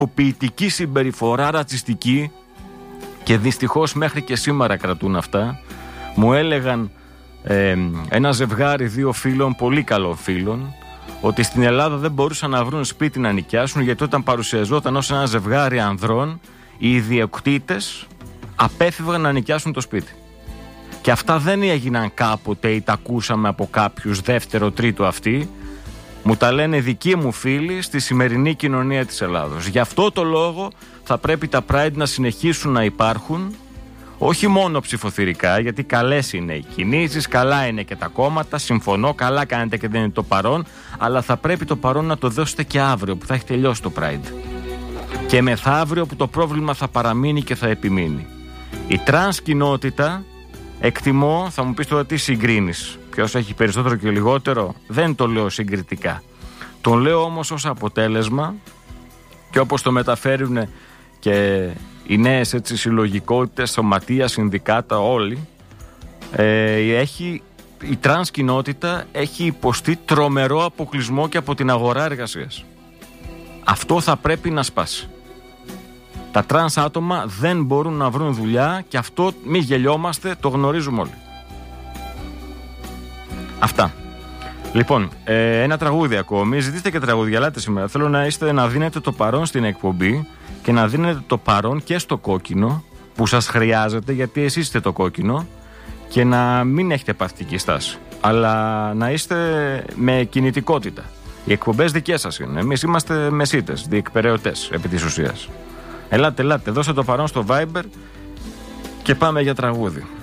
ποιητική συμπεριφορά, ρατσιστική, και δυστυχώς μέχρι και σήμερα κρατούν αυτά. Μου έλεγαν ένα ζευγάρι 2 φίλων, πολύ καλών φίλων, ότι στην Ελλάδα δεν μπορούσαν να βρουν σπίτι να νοικιάσουν, γιατί όταν παρουσιαζόταν ως ένα ζευγάρι ανδρών, οι ιδιοκτήτες απέφευγαν να νοικιάσουν το σπίτι. Και αυτά δεν έγιναν κάποτε ή τα ακούσαμε από κάποιους δεύτερο, τρίτο αυτοί. Μου τα λένε δικοί μου φίλοι στη σημερινή κοινωνία της Ελλάδος. Γι' αυτό το λόγο θα πρέπει τα Pride να συνεχίσουν να υπάρχουν, όχι μόνο ψηφοθυρικά, γιατί καλές είναι οι κινήσεις, καλά είναι και τα κόμματα, συμφωνώ, καλά κάνετε και δεν είναι το παρόν, αλλά θα πρέπει το παρόν να το δώσετε και αύριο που θα έχει τελειώσει το Pride. Και μεθαύριο που το πρόβλημα θα παραμείνει και θα επιμείνει. Η τρανς κοινότητα, εκτιμώ, θα μου πεις τώρα τι συγκρίνεις, ποιος έχει περισσότερο και λιγότερο, δεν το λέω συγκριτικά. Το λέω όμως ως αποτέλεσμα, και όπως το μεταφέρουν και οι νέες συλλογικότητες, σωματεία, συνδικάτα, όλοι, η τρανς κοινότητα έχει υποστεί τρομερό αποκλεισμό και από την αγορά εργασίας. Αυτό θα πρέπει να σπάσει. Τα τρανς άτομα δεν μπορούν να βρουν δουλειά και αυτό, μη γελιόμαστε, το γνωρίζουμε όλοι. Αυτά. Λοιπόν, ένα τραγούδι ακόμη. Ζητήστε και τραγούδια, ελάτε σήμερα. Θέλω να δίνετε το παρόν στην εκπομπή και να δίνετε το παρόν και στο κόκκινο που σας χρειάζεται, γιατί εσείς είστε το κόκκινο, και να μην έχετε παθητική στάση, αλλά να είστε με κινητικότητα. Οι εκπομπές δικές σας είναι. Εμείς είμαστε μεσίτες, διεκπεραιωτές επί της ουσίας. Ελάτε, δώστε το παρόν στο Viber και πάμε για τραγούδι.